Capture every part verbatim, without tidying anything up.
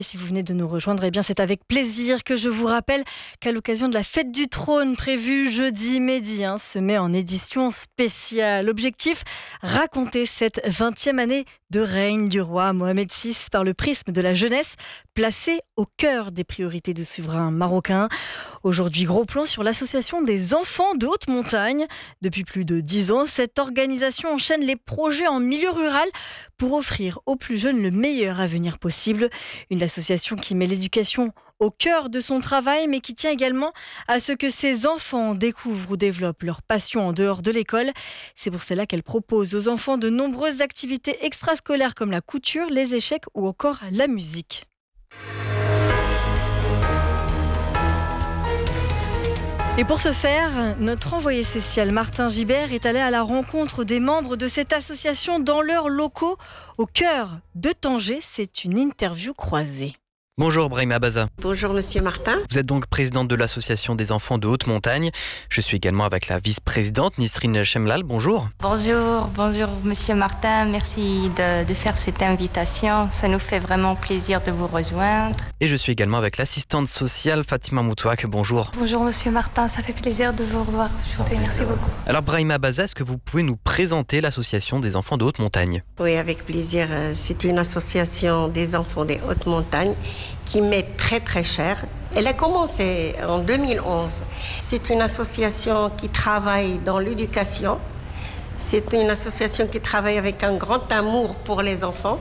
Et si vous venez de nous rejoindre, eh bien c'est avec plaisir que je vous rappelle qu'à l'occasion de la fête du trône prévue jeudi midi, hein, se met en édition spéciale. Objectif, raconter cette vingtième année de règne du roi Mohamed six par le prisme de la jeunesse, placée au cœur des priorités du souverain marocain. Aujourd'hui, gros plan sur l'association des enfants de haute montagne. Depuis plus de dix ans, cette organisation enchaîne les projets en milieu rural pour offrir aux plus jeunes le meilleur avenir possible. Une association qui met l'éducation au cœur de son travail, mais qui tient également à ce que ses enfants découvrent ou développent leur passion en dehors de l'école. C'est pour cela qu'elle propose aux enfants de nombreuses activités extrascolaires comme la couture, les échecs ou encore la musique. Et pour ce faire, notre envoyé spécial Martin Gibert est allé à la rencontre des membres de cette association dans leurs locaux au cœur de Tanger. C'est une interview croisée. Bonjour Brahima Baza. Bonjour Monsieur Martin. Vous êtes donc présidente de l'association des enfants de haute montagne. Je suis également avec la vice-présidente Nisrine Chemlal. Bonjour. Bonjour, bonjour Monsieur Martin. Merci de, de faire cette invitation. Ça nous fait vraiment plaisir de vous rejoindre. Et je suis également avec l'assistante sociale Fatima Moutouak. Bonjour. Bonjour Monsieur Martin, ça fait plaisir de vous revoir aujourd'hui. Merci beaucoup. Alors Brahima Baza, est-ce que vous pouvez nous présenter l'association des enfants de haute montagne ? Oui, avec plaisir. C'est une association des enfants des hautes montagnes qui m'est très très chère. Elle a commencé en deux mille onze. C'est une association qui travaille dans l'éducation. C'est une association qui travaille avec un grand amour pour les enfants.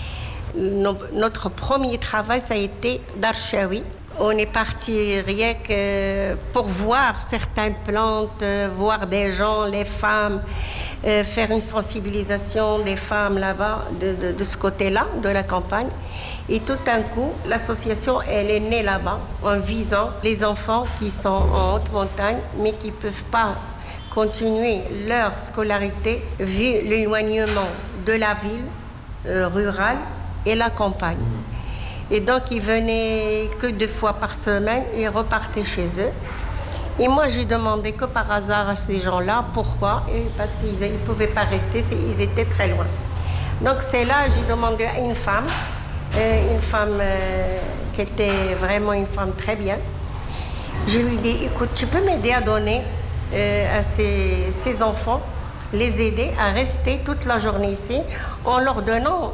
Notre premier travail, ça a été d'Archaoui. On est parti rien que pour voir certaines plantes, voir des gens, les femmes, euh, faire une sensibilisation des femmes là-bas, de, de, de ce côté-là, de la campagne. Et tout d'un coup, l'association, elle est née là-bas en visant les enfants qui sont en haute montagne, mais qui ne peuvent pas continuer leur scolarité vu l'éloignement de la ville euh, rurale et la campagne. Et donc, ils venaient que deux fois par semaine et repartaient chez eux. Et moi, j'ai demandé que par hasard à ces gens-là, pourquoi ? Et parce qu'ils ne pouvaient pas rester, ils étaient très loin. Donc, c'est là que j'ai demandé à une femme, euh, une femme euh, qui était vraiment une femme très bien. Je lui ai dit, écoute, tu peux m'aider à donner euh, à ces, ces enfants, les aider à rester toute la journée ici, en leur donnant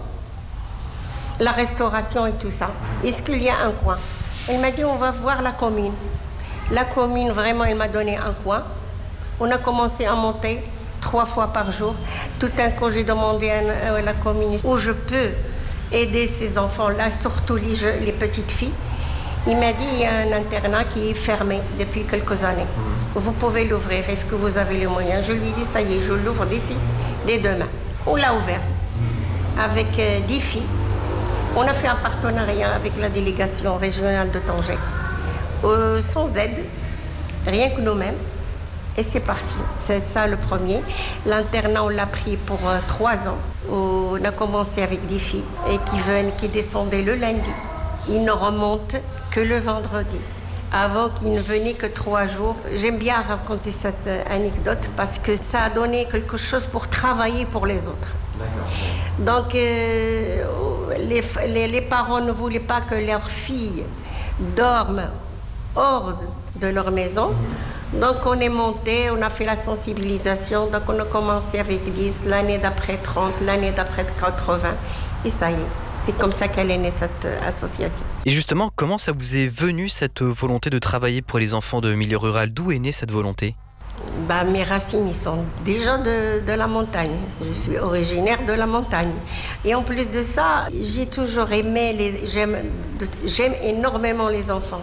la restauration et tout ça. Est-ce qu'il y a un coin ? Elle m'a dit, on va voir la commune. La commune, vraiment, elle m'a donné un coin. On a commencé à monter trois fois par jour. Tout un coup, j'ai demandé à la commune où je peux aider ces enfants-là, surtout les, jeux, les petites filles. Il m'a dit, il y a un internat qui est fermé depuis quelques années. Vous pouvez l'ouvrir. Est-ce que vous avez les moyens ? Je lui ai dit, ça y est, je l'ouvre d'ici, dès demain. On l'a ouvert avec euh, dix filles. On a fait un partenariat avec la délégation régionale de Tanger, euh, sans aide, rien que nous-mêmes. Et c'est parti. C'est ça le premier. L'internat, on l'a pris pour euh, trois ans. On a commencé avec des filles et qui, viennent, qui descendaient le lundi. Ils ne remontent que le vendredi. Avant qu'ils ne venaient que trois jours. J'aime bien raconter cette anecdote parce que ça a donné quelque chose pour travailler pour les autres. Donc, euh, les, les, les parents ne voulaient pas que leurs filles dorment hors de leur maison. Donc, on est monté, on a fait la sensibilisation. Donc, on a commencé avec dix, l'année d'après trente, l'année d'après quatre-vingts. Et ça y est, c'est comme ça qu'elle est née, cette association. Et justement, comment ça vous est venu, cette volonté de travailler pour les enfants de milieu rural ? D'où est née cette volonté ? Bah, mes racines, ils sont déjà de, de la montagne. Je suis originaire de la montagne. Et en plus de ça, j'ai toujours aimé, les, j'aime, j'aime énormément les enfants.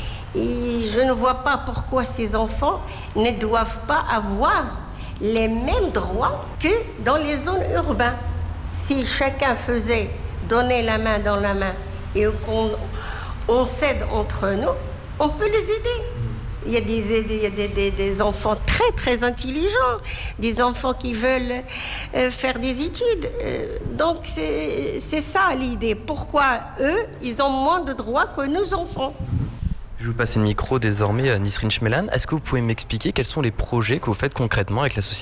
Et je ne vois pas pourquoi ces enfants ne doivent pas avoir les mêmes droits que dans les zones urbaines. Si chacun faisait donner la main dans la main et qu'on on s'aide entre nous, on peut les aider. Il y a des, il y a des, des, des enfants très, très intelligents, des enfants qui veulent euh, faire des études. Euh, donc, c'est, c'est ça l'idée. Pourquoi eux, ils ont moins de droits que nous enfants ? Je vous passe le micro désormais à Nisrine Chemlal. Est-ce que vous pouvez m'expliquer quels sont les projets que vous faites concrètement avec l'association ?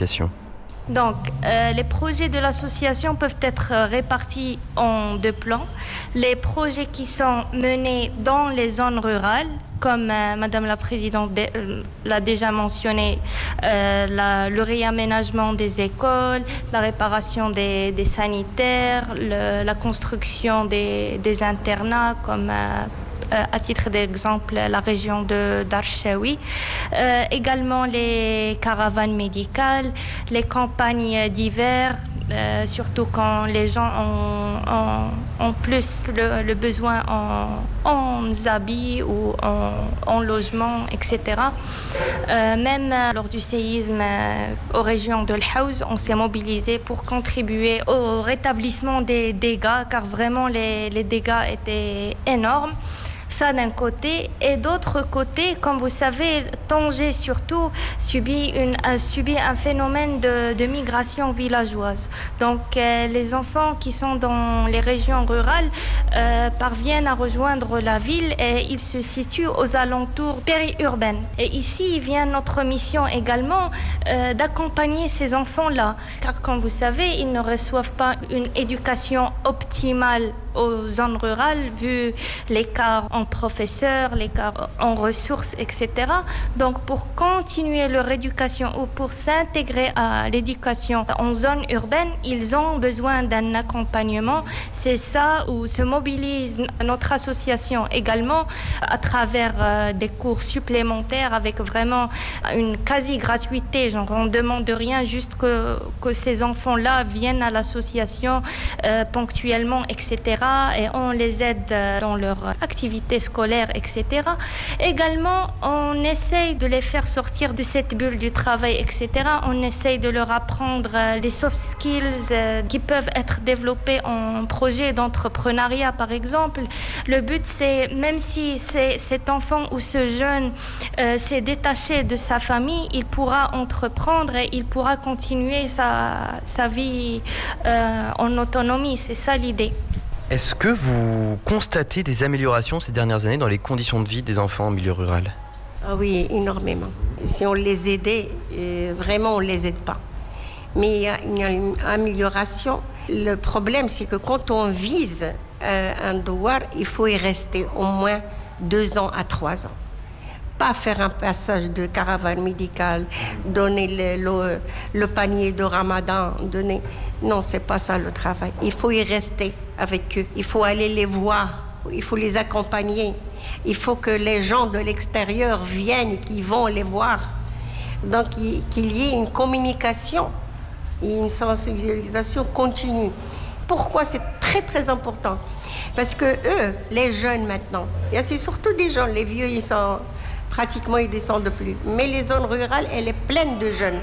Donc, euh, les projets de l'association peuvent être répartis en deux plans. Les projets qui sont menés dans les zones rurales, comme euh, Madame la Présidente de, euh, l'a déjà mentionné, euh, la, le réaménagement des écoles, la réparation des, des sanitaires, le, la construction des, des internats, comme euh, à titre d'exemple la région de d'Archaoui, euh, également les caravanes médicales, les campagnes d'hiver, euh, surtout quand les gens ont, ont, ont plus le, le besoin en, en habits ou en, en logement, et cetera. Euh, même lors du séisme euh, aux régions de l'Haouz, on s'est mobilisé pour contribuer au rétablissement des dégâts, car vraiment les, les dégâts étaient énormes. Ça d'un côté, et d'autre côté, comme vous savez, Tanger surtout subit, une, a subi un phénomène de, de migration villageoise. Donc euh, les enfants qui sont dans les régions rurales euh, parviennent à rejoindre la ville et ils se situent aux alentours périurbains. Et ici vient notre mission également euh, d'accompagner ces enfants-là, car comme vous savez, ils ne reçoivent pas une éducation optimale aux zones rurales, vu l'écart en professeurs, l'écart en ressources, et cetera. Donc, pour continuer leur éducation ou pour s'intégrer à l'éducation en zone urbaine, ils ont besoin d'un accompagnement. C'est ça où se mobilise notre association également à travers euh, des cours supplémentaires avec vraiment une quasi-gratuité. Genre, on ne demande rien, juste que, que ces enfants-là viennent à l'association euh, ponctuellement, et cetera. Et on les aide dans leur activité scolaire, et cetera. Également, on essaye de les faire sortir de cette bulle du travail, et cetera. On essaye de leur apprendre les soft skills qui peuvent être développés en projet d'entrepreneuriat, par exemple. Le but, c'est, même si c'est, cet enfant ou ce jeune euh, s'est détaché de sa famille, il pourra entreprendre et il pourra continuer sa, sa vie euh, en autonomie. C'est ça l'idée. Est-ce que vous constatez des améliorations ces dernières années dans les conditions de vie des enfants en milieu rural ? Ah oui, énormément. Si on les aidait, euh, vraiment on ne les aide pas. Mais il y a, il y a une amélioration. Le problème, c'est que quand on vise euh, un douar, il faut y rester au moins deux ans à trois ans. Pas faire un passage de caravane médicale, donner le, le, le panier de Ramadan, donner... Non, c'est pas ça le travail. Il faut y rester avec eux. Il faut aller les voir. Il faut les accompagner. Il faut que les gens de l'extérieur viennent et qu'ils vont les voir. Donc, qu'il y ait une communication et une sensibilisation continue. Pourquoi c'est très, très important ? Parce que eux, les jeunes maintenant, et c'est surtout des jeunes, les vieux, ils sont pratiquement, ils descendent plus. Mais les zones rurales, elle est pleine de jeunes.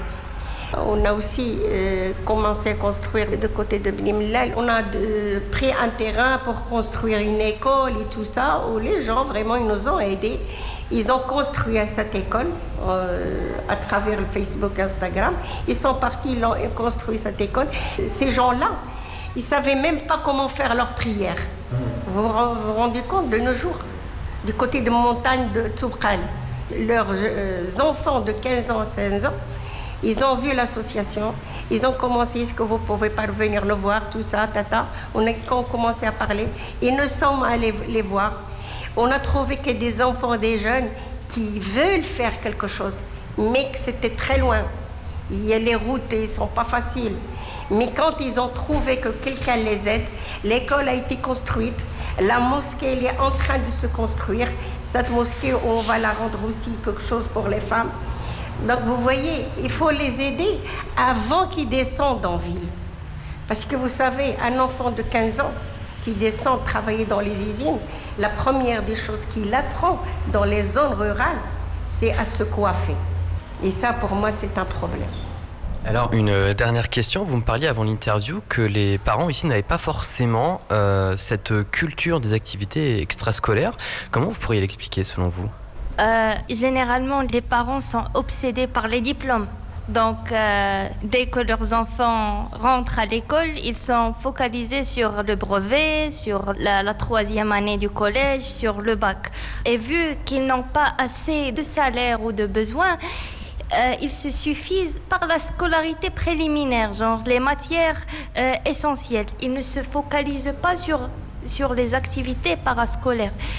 On a aussi euh, commencé à construire de côté de Bni Mellal. On a de, pris un terrain pour construire une école et tout ça, où les gens, vraiment, ils nous ont aidés. Ils ont construit cette école euh, à travers le Facebook, Instagram. Ils sont partis, ils ont construit cette école. Ces gens-là, ils ne savaient même pas comment faire leur prière. Vous vous rendez compte, de nos jours, du côté de montagne de Toubkal, leurs euh, enfants de quinze ans à seize ans, ils ont vu l'association, ils ont commencé, est-ce que vous pouvez parvenir le voir, tout ça, tata. On a commencé à parler. Et nous sommes allés les voir. On a trouvé que des enfants, des jeunes qui veulent faire quelque chose, mais que c'était très loin. Il y a les routes, ils ne sont pas faciles. Mais quand ils ont trouvé que quelqu'un les aide, l'école a été construite, la mosquée elle est en train de se construire. Cette mosquée, on va la rendre aussi quelque chose pour les femmes. Donc vous voyez, il faut les aider avant qu'ils descendent en ville. Parce que vous savez, un enfant de quinze ans qui descend travailler dans les usines, la première des choses qu'il apprend dans les zones rurales, c'est à se coiffer. Et ça, pour moi, c'est un problème. Alors, une dernière question. Vous me parliez avant l'interview que les parents ici n'avaient pas forcément euh, cette culture des activités extrascolaires. Comment vous pourriez l'expliquer selon vous ? Euh, généralement, les parents sont obsédés par les diplômes. Donc, euh, dès que leurs enfants rentrent à l'école, ils sont focalisés sur le brevet, sur la, la troisième année du collège, sur le bac. Et vu qu'ils n'ont pas assez de salaire ou de besoins, euh, ils se suffisent par la scolarité préliminaire, genre les matières euh, essentielles. Ils ne se focalisent pas sur, sur les activités parascolaires.